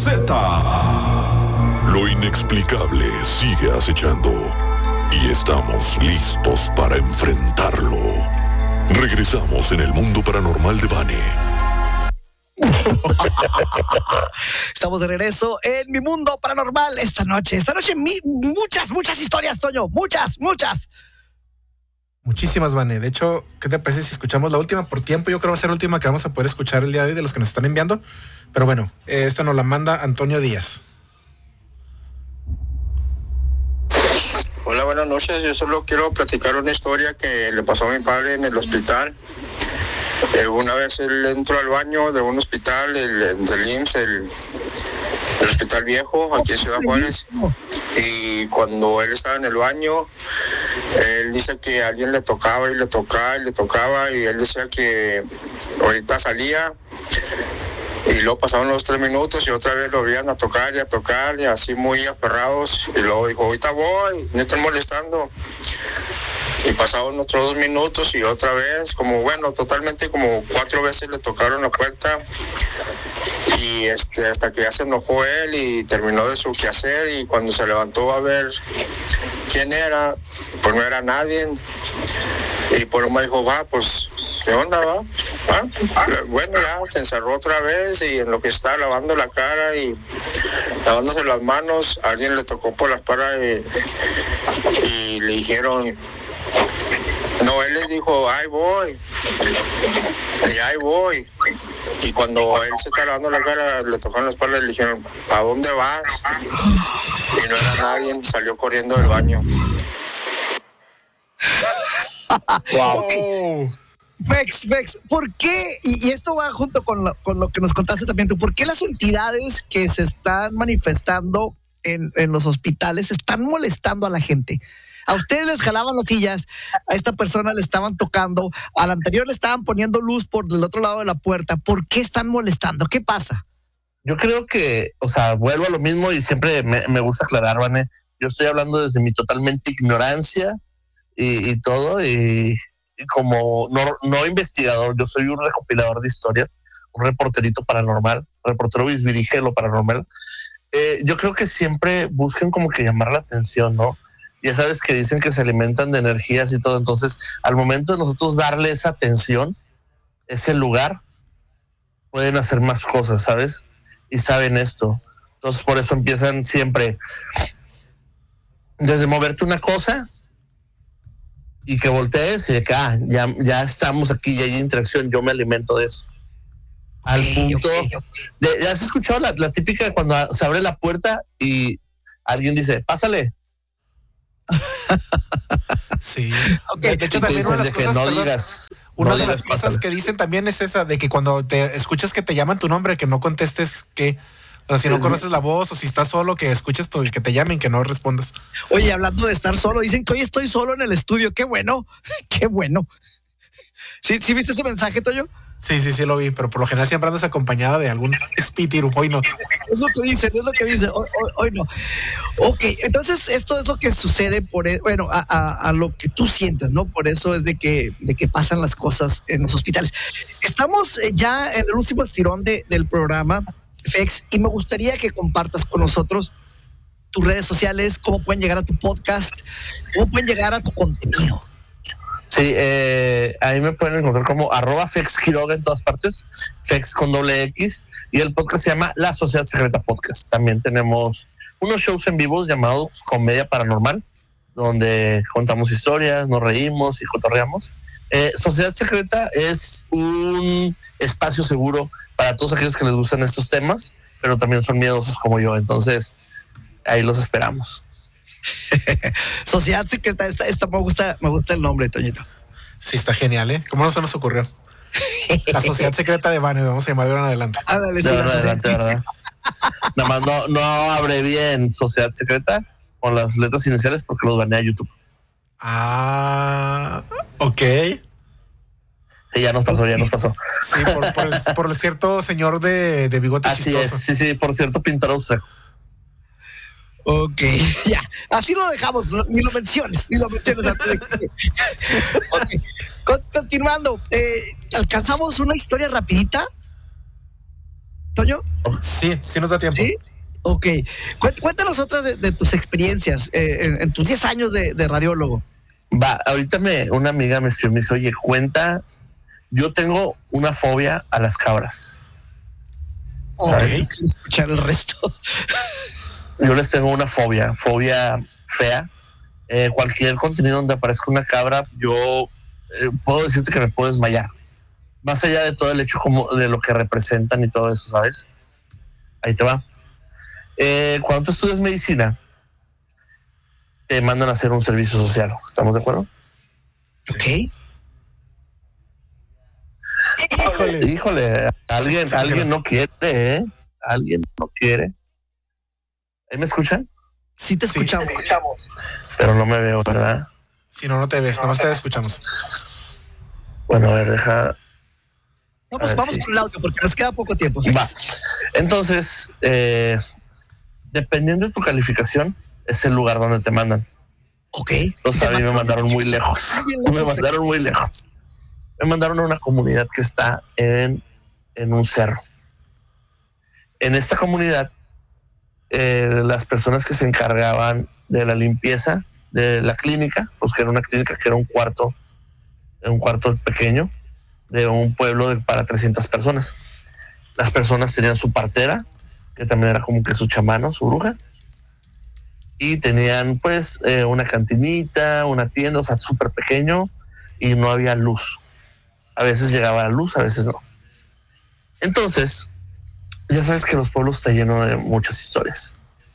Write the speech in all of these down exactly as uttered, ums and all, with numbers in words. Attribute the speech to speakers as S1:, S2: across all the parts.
S1: Z. Lo inexplicable sigue acechando y estamos listos para enfrentarlo. Regresamos en el mundo paranormal de Vane.
S2: Estamos de regreso en mi mundo paranormal esta noche. Esta noche mi, muchas, muchas historias, Toño. Muchas, muchas.
S3: Muchísimas, Vane. De hecho, ¿qué te parece si escuchamos la última? Por tiempo, yo creo que va a ser la última que vamos a poder escuchar el día de hoy de los que nos están enviando. Pero bueno, esta nos la manda Antonio Díaz.
S4: Hola, buenas noches. Yo solo quiero platicar una historia que le pasó a mi padre en el hospital. Eh, una vez él entró al baño de un hospital, el, el del I M S S, el, el hospital viejo, aquí en Ciudad Juárez. Y cuando él estaba en el baño, él dice que a alguien le tocaba y le tocaba y le tocaba. Y él decía que ahorita salía. Y luego pasaron los tres minutos y otra vez lo volvían a tocar y a tocar y así muy aferrados. Y luego dijo, ahorita voy, no estén molestando. Y pasaron otros dos minutos y otra vez, como bueno, totalmente como cuatro veces le tocaron la puerta. Y este, hasta que ya se enojó él y terminó de su quehacer. Y cuando se levantó a ver quién era, pues no era nadie. Y por lo me dijo, va, pues, ¿qué onda, va? ¿Va? Bueno, ya se encerró otra vez y en lo que está lavando la cara y lavándose las manos, alguien le tocó por la espalda y, y le dijeron, no, él les dijo, ahí voy, y ahí voy. Y cuando él se está lavando la cara, le tocaron la espalda y le dijeron, ¿a dónde vas? Y no era nadie, salió corriendo del baño.
S2: Wow. Okay. Fex, Fex, ¿por qué? Y, y esto va junto con lo, con lo que nos contaste también tú. ¿Por qué las entidades que se están manifestando en, en los hospitales están molestando a la gente? A ustedes les jalaban las sillas, a esta persona le estaban tocando, al anterior le estaban poniendo luz por el otro lado de la puerta. ¿Por qué están molestando? ¿Qué pasa?
S5: Yo creo que, o sea, vuelvo a lo mismo y siempre me, me gusta aclarar, Vane. Yo estoy hablando desde mi totalmente ignorancia y, y todo, y, y como no, no investigador, yo soy un recopilador de historias, un reporterito paranormal, reportero bisbirige lo paranormal. Eh, yo creo que siempre buscan como que llamar la atención, ¿no? Ya sabes que dicen que se alimentan de energías y todo, entonces al momento de nosotros darle esa atención, ese lugar, pueden hacer más cosas, ¿sabes? Y saben esto. Entonces por eso empiezan siempre desde moverte una cosa y que voltees y de que ah, ya, ya estamos aquí, ya hay interacción, yo me alimento de eso. Al
S2: okay,
S5: punto
S2: okay, okay.
S5: De, ¿ya has escuchado la, la típica de cuando se abre la puerta y alguien dice, pásale?
S3: Sí.
S2: Okay.
S3: De hecho, también una de las cosas,
S5: no
S3: perdón,
S5: digas,
S3: una
S5: no
S3: de
S5: digas,
S3: las cosas
S5: pásale.
S3: que dicen también es esa de que cuando te escuchas que te llaman tu nombre, que no contestes que, o sea, si no conoces la voz o si estás solo, que escuches tu, que te llamen, que no respondas.
S2: Oye, hablando de estar solo, dicen que hoy estoy solo en el estudio. Qué bueno, qué bueno. ¿Sí, sí viste ese mensaje, Toño?
S3: Sí, sí, sí lo vi, pero por lo general siempre andas acompañado de algún espíritu. Hoy no.
S2: Es lo que dicen, es lo que dicen. Hoy, hoy, hoy no. Ok, entonces esto es lo que sucede por, bueno, a, a, a lo que tú sientes, ¿no? Por eso es de que, de que pasan las cosas en los hospitales. Estamos ya en el último estirón de, del programa, Fex, y me gustaría que compartas con nosotros tus redes sociales, cómo pueden llegar a tu podcast, cómo pueden llegar a tu contenido.
S5: Sí, eh, ahí me pueden encontrar como arroba Fex Quiroga en todas partes, Fex con doble X, y el podcast se llama La Sociedad Secreta Podcast. También tenemos unos shows en vivo llamados Comedia Paranormal, donde contamos historias, nos reímos y cotorreamos. Eh, Sociedad Secreta es un espacio seguro para todos aquellos que les gustan estos temas, pero también son miedosos como yo, entonces ahí los esperamos.
S2: Sociedad Secreta, esta, esta me gusta, me gusta el nombre, Toñito.
S3: Sí, está genial, ¿eh? ¿Cómo no se nos ocurrió? La Sociedad Secreta de Vane, vamos a llamar de ahora en adelante.
S2: Ándale, sí,
S5: De
S2: la
S5: verdad,
S2: sociedad
S5: de verdad. Nada más no, no abrevié Sociedad Secreta con las letras iniciales porque los banea YouTube.
S3: Ah, ok.
S5: Sí, ya nos pasó, ya nos pasó.
S3: Sí, por, por, por cierto señor de, de bigote
S5: Así
S3: chistoso.
S5: es, sí, sí, por cierto, pintor austriaco.
S2: Ok, ya, así lo dejamos, no, ni lo menciones, ni lo menciones antes de que... Okay. Con, continuando, eh, ¿alcanzamos una historia rapidita? Toño.
S3: Sí, sí nos da tiempo.
S2: ¿Sí? Ok. Cuéntanos otras de, de tus experiencias eh, en, en tus diez años de, de radiólogo.
S5: Va, ahorita me, una amiga me escribió, me dice, oye, cuenta, yo tengo una fobia a las cabras.
S2: Ok. Escuchar el resto.
S5: Yo les tengo una fobia, fobia fea. Eh, cualquier contenido donde aparezca una cabra, yo eh, puedo decirte que me puedo desmayar. Más allá de todo el hecho como de lo que representan y todo eso, ¿sabes? Ahí te va. Eh, cuando tú estudias medicina, te mandan a hacer un servicio social. ¿Estamos de acuerdo?
S2: Ok.
S5: Híjole, Híjole alguien, sí, alguien no quiere, ¿eh? Alguien no quiere. ¿Ahí me escuchan?
S2: Sí, te escuchamos.
S5: Sí, te escuchamos. Pero no me veo, ¿verdad?
S3: Si no, no te ves, nada más te escuchamos.
S5: Bueno, a ver, deja.
S2: Vamos, ver, vamos sí. con el audio porque nos queda poco tiempo.
S5: Va. Entonces, eh, dependiendo de tu calificación, es el lugar donde te mandan.
S2: Ok.
S5: Entonces a mí me mandaron muy lejos. Me mandaron muy lejos. Me mandaron a una comunidad que está en, en un cerro. En esta comunidad, eh, las personas que se encargaban de la limpieza de la clínica, pues que era una clínica que era un cuarto, un cuarto pequeño de un pueblo de, para trescientas personas. Las personas tenían su partera, que también era como que su chamano, su bruja, y tenían pues eh, una cantinita, una tienda, o sea, súper pequeño, y no había luz. A veces llegaba la luz, a veces no. Entonces, ya sabes que los pueblos están llenos de muchas historias.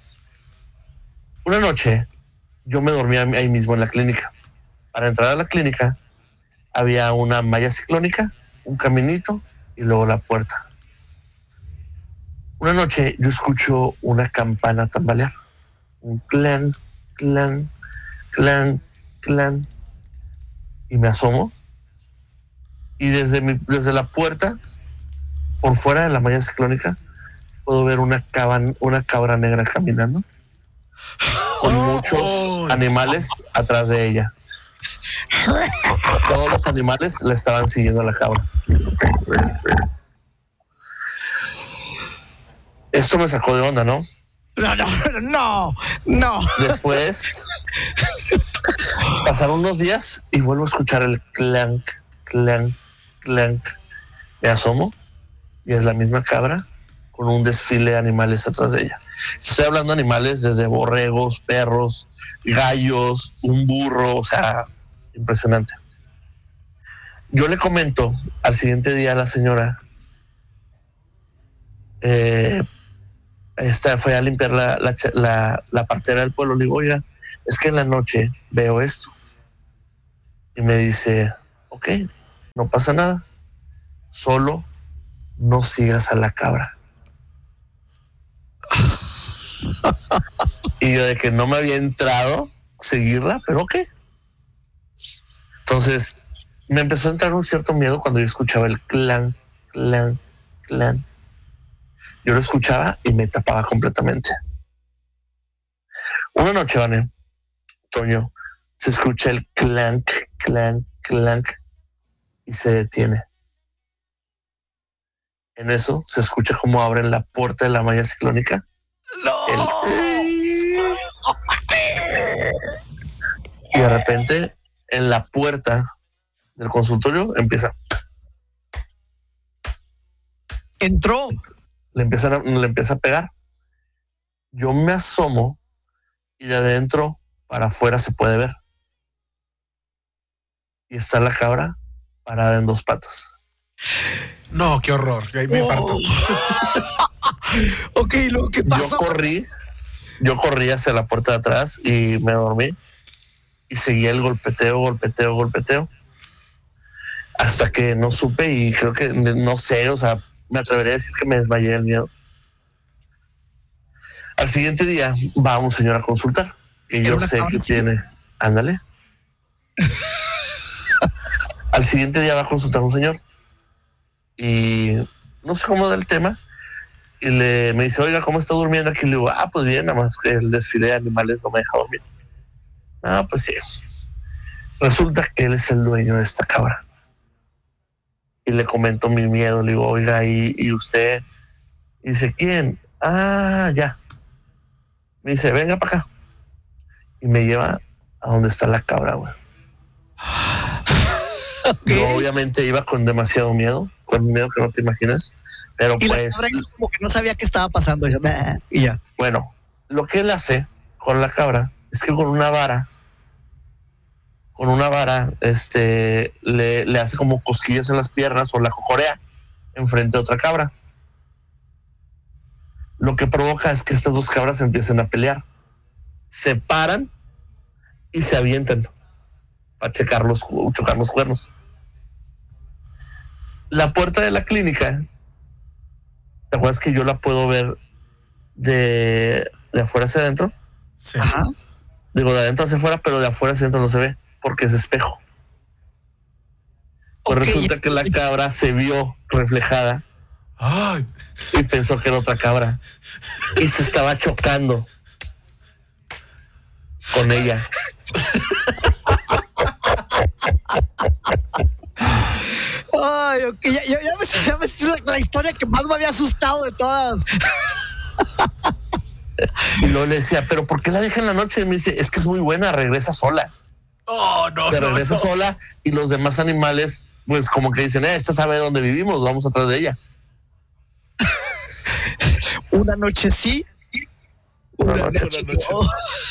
S5: Una noche, yo me dormía ahí mismo en la clínica. Para entrar a la clínica, había una malla ciclónica, un caminito y luego la puerta. Una noche, yo escucho una campana tambalear. Un clan, clan, clan, clan. Y me asomo. Y desde, mi, desde la puerta, por fuera de la malla ciclónica, puedo ver una, caban, una cabra negra caminando con muchos oh, animales atrás de ella. Todos los animales le estaban siguiendo a la cabra. Esto me sacó de onda, ¿no?
S2: No, no, no, no.
S5: Después pasaron unos días y vuelvo a escuchar el clank, clank, clank. Me asomo y es la misma cabra con un desfile de animales atrás de ella. Estoy hablando de animales desde borregos, perros, gallos, un burro, o sea, impresionante. Yo le comento al siguiente día a la señora, eh, esta fue a limpiar la, la, la, la partera del pueblo. Le digo, oiga, es que en la noche veo esto. Y me dice, ok, no pasa nada, solo no sigas a la cabra. Y yo de que no me había entrado seguirla, pero ok. Entonces me empezó a entrar un cierto miedo cuando yo escuchaba el clan, clan, clan. Yo lo escuchaba y me tapaba completamente. Una noche, Vane, Toño, se escucha el clank, clank, clank y se detiene. En eso se escucha cómo abren la puerta de la malla ciclónica.
S2: ¡No!
S5: El... Y de repente, en la puerta del consultorio empieza.
S2: Entró.
S5: Le empieza, a, le empieza a pegar. Yo me asomo y de adentro para afuera se puede ver. Y está la cabra parada en dos patas.
S3: No, qué horror. Ahí me infarto.
S2: Ok, lo que pasó.
S5: Yo corrí, yo corrí hacia la puerta de atrás y me dormí. Y seguía el golpeteo, golpeteo, golpeteo. Hasta que no supe y creo que, no sé, o sea, me atrevería a decir que me desmayé del miedo. Al siguiente día va un señor a consultar, que yo sé que tiene. Ándale. Al siguiente día va a consultar un señor y no sé cómo da el tema y le me dice, oiga, ¿cómo está durmiendo aquí? Le digo, ah, pues bien, nada más que el desfile de animales no me deja dormir. Ah, pues sí. Resulta que él es el dueño de esta cabra. Y le comento mi miedo, le digo, oiga, ¿y, y usted Y dice, ¿quién? Ah, ya. Me dice, venga para acá. Y me lleva a donde está la cabra, güey. Okay. Yo obviamente iba con demasiado miedo, con miedo que no te imaginas. Pero
S2: y
S5: pues.
S2: La cabra es como que no sabía qué estaba pasando. Y, yo, y ya.
S5: Bueno, lo que él hace con la cabra es que con una vara, con una vara, este, le, le hace como cosquillas en las piernas o la cocorea enfrente de otra cabra. Lo que provoca es que estas dos cabras empiecen a pelear, se paran y se avientan para checar los, chocar los cuernos. La puerta de la clínica, ¿te acuerdas que yo la puedo ver de, de afuera hacia adentro?
S3: Sí.
S2: Ajá.
S5: Digo, de adentro hacia afuera, pero de afuera hacia adentro no se ve porque es espejo. Pues okay. Resulta que la cabra se vio reflejada.
S3: Ay.
S5: Y pensó que era otra cabra y se estaba chocando con ella.
S2: Ay, okay. ya, ya, ya, me, ya me la, la historia que más me había asustado de todas.
S5: Y luego le decía, ¿pero por qué la deja en la noche? Y me dice, es que es muy buena, regresa sola.
S3: Oh, no,
S5: Se
S3: no,
S5: regresa
S3: no.
S5: sola y los demás animales, pues como que dicen, eh, esta sabe dónde vivimos, vamos atrás de ella.
S2: Una noche sí, una,
S5: una noche,
S2: noche,
S3: una noche.
S2: no.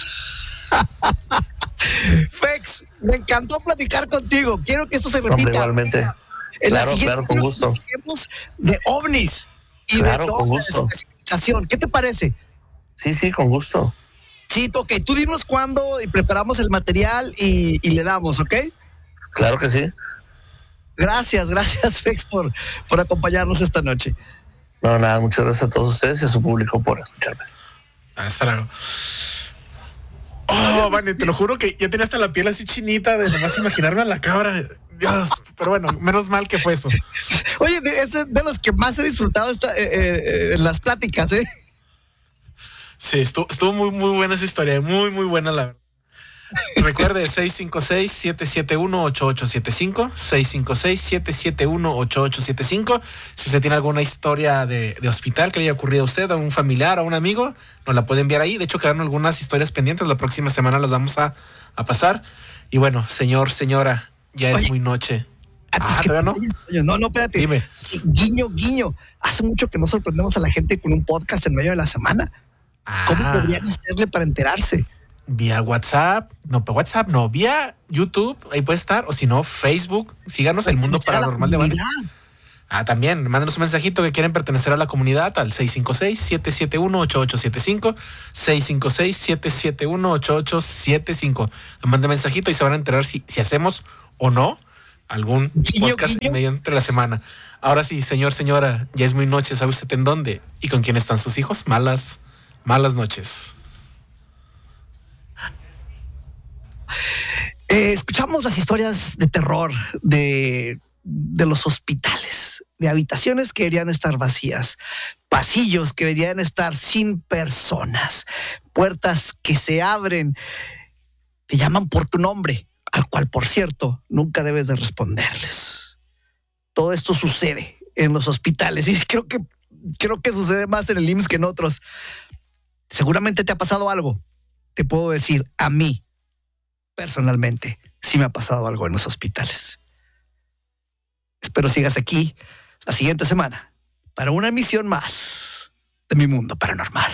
S2: Fex, me encantó platicar contigo. Quiero que esto se repita.
S5: Hombre, igualmente.
S2: En
S5: claro,
S2: la
S5: claro, con gusto.
S2: De ovnis y
S5: claro,
S2: de
S5: con gusto.
S2: especificación. ¿Qué te parece?
S5: Sí, sí, con gusto.
S2: Sí, ok. Tú dinos cuándo y preparamos el material y, y le damos, ¿ok?
S5: Claro que sí.
S2: Gracias, gracias, Fex, por, por acompañarnos esta noche.
S5: No, nada, muchas gracias a todos ustedes y a su público por escucharme.
S3: Hasta luego. Oh, Vane, te lo juro que ya tenía hasta la piel así chinita de nomás imaginarme a la cabra. Dios, pero bueno, menos mal que fue eso.
S2: Oye, es de los que más he disfrutado esta, eh, eh, las pláticas, ¿eh?
S3: Sí, estuvo, estuvo muy, muy buena esa historia, muy, muy buena la verdad. Recuerde seis cinco seis, siete siete uno, ocho ocho siete cinco, seis cinco seis, siete siete uno, ocho ocho siete cinco. Si usted tiene alguna historia de, de hospital que le haya ocurrido a usted, a un familiar, a un amigo, nos la puede enviar ahí. De hecho, quedaron algunas historias pendientes. La próxima semana las vamos a, a pasar. Y bueno, señor, señora, ya es Oye, muy noche.
S2: Ah, ¿todavía no? No, no, espérate.
S3: Dime.
S2: Sí, guiño, guiño. Hace mucho que no sorprendemos a la gente con un podcast en medio de la semana. Ah. ¿Cómo podrían hacerle para enterarse?
S3: Vía WhatsApp, no, WhatsApp no, vía YouTube, ahí puede estar, o si no, Facebook, síganos El Mundo Paranormal de Vane. Ah, también, mándenos un mensajito que quieren pertenecer a la comunidad al seis cinco seis, siete siete uno, ocho ocho siete cinco, seis cinco seis, siete siete uno, ocho ocho siete cinco. Manden mensajito y se van a enterar si, si hacemos o no algún guiño, podcast guiño. mediante la semana. Ahora sí, señor, señora, ya es muy noche, ¿sabe usted en dónde y con quién están sus hijos? Malas, malas noches.
S2: Eh, escuchamos las historias de terror de, de los hospitales, de habitaciones que deberían estar vacías, pasillos que deberían estar sin personas, puertas que se abren, te llaman por tu nombre, al cual, por cierto, nunca debes de responderles. Todo esto sucede en los hospitales y creo que, creo que sucede más en el I M S S que en otros. Seguramente te ha pasado algo. Te puedo decir, a mí, personalmente, sí me ha pasado algo en los hospitales. Espero sigas aquí la siguiente semana para una emisión más de Mi Mundo Paranormal.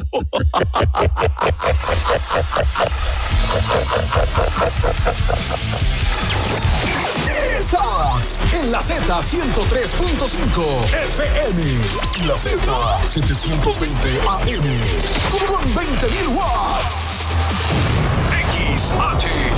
S6: Estás en la Z ciento tres punto cinco F M, la Z setecientos veinte A M, con veinte mil watts. X H